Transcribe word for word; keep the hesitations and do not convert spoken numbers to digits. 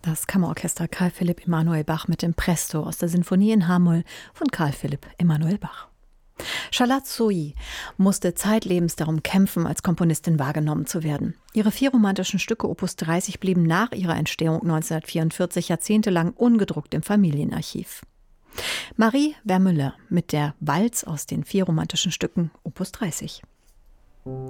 Das Kammerorchester Carl Philipp Emanuel Bach mit dem Presto aus der Sinfonie in H-Moll von Carl Philipp Emanuel Bach. Charlotte Sohi musste zeitlebens darum kämpfen, als Komponistin wahrgenommen zu werden. Ihre vier romantischen Stücke Opus dreißig blieben nach ihrer Entstehung neunzehnhundertvierundvierzig jahrzehntelang ungedruckt im Familienarchiv. Marie Vermeulen mit der Walz aus den vier romantischen Stücken Opus dreißig.